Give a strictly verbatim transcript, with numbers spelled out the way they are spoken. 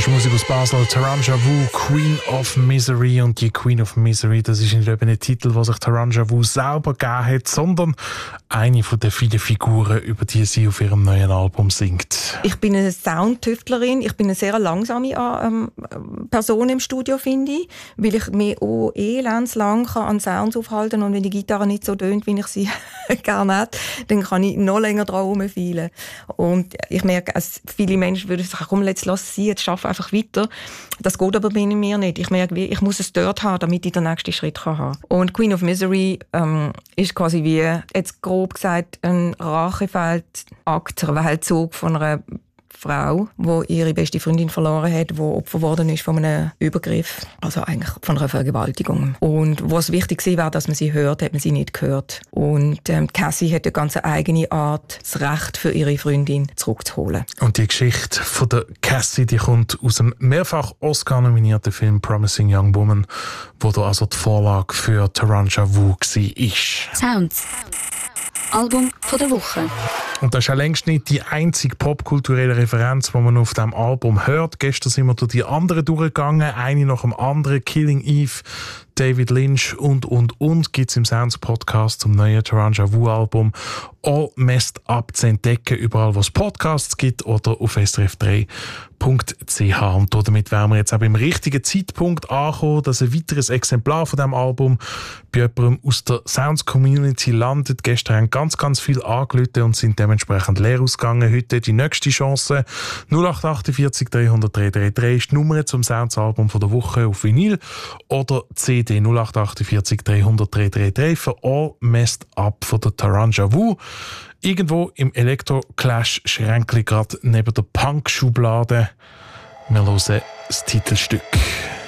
Das ist Musik aus Basel, Taranja Wu, Queen of Misery. Und die Queen of Misery, das ist nicht eben ein Titel, den sich Taranja Wu selber gegeben hat, sondern eine von den vielen Figuren, über die sie auf ihrem neuen Album singt. Ich bin eine Soundtüftlerin. Ich bin eine sehr langsame ähm, Person im Studio, finde ich, weil ich mich auch elends lang an Sounds aufhalten kann. Und wenn die Gitarre nicht so tönt, wie ich sie gerne hätte, dann kann ich noch länger dran rumfeilen. Und ich merke, also viele Menschen würden sagen, komm, jetzt lass sie, jetzt schaffen einfach weiter. Das geht aber bei mir nicht. Ich merke, ich muss es dort haben, damit ich den nächsten Schritt haben kann. Und Queen of Misery ähm, ist quasi wie, jetzt grob gesagt, ein Rachefeldakt, ein Weltzug von einer Frau, die ihre beste Freundin verloren hat, die Opfer geworden ist von einem Übergriff, also eigentlich von einer Vergewaltigung. Und was wichtig war, dass man sie hört, hat man sie nicht gehört. Und ähm, Cassie hat eine ganz eigene Art, das Recht für ihre Freundin zurückzuholen. Und die Geschichte von der Cassie, die kommt aus dem mehrfach Oscar-nominierten Film Promising Young Woman, wo da also die Vorlage für Taranja Wu war. Sounds. Album von der Woche. Und das ist ja längst nicht die einzige popkulturelle Referenz, die man auf diesem Album hört. Gestern sind wir durch die anderen durchgegangen, eine nach dem anderen. Killing Eve, David Lynch und, und, und gibt es im Sounds Podcast zum neuen Taranja Wu Album All Messed Up zu entdecken, überall wo es Podcasts gibt oder auf s r f drei punkt c h. Und damit wären wir jetzt auch beim richtigen Zeitpunkt angekommen, dass ein weiteres Exemplar von diesem Album bei jemandem aus der Sounds Community landet. Gestern haben ganz, ganz viele angerufen und sind dementsprechend leer ausgegangen. Heute die nächste Chance. null acht achtundvierzig dreihundert dreihundertdrei ist die Nummer zum Sounds Album von der Woche auf Vinyl oder C D null acht achtundvierzig dreihundert dreihundertdrei für All Messed Up von der Taranja Wu. Irgendwo im Elektro-Clash-Schränkli gerade neben der Punk-Schublade. Wir hören das Titelstück.